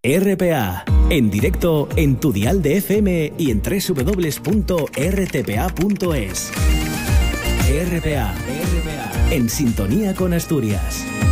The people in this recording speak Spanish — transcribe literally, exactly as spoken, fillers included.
R P A, en directo en tu dial de F M y en doble u doble u doble u punto r t p a punto es. R P A, R P A, en sintonía con Asturias.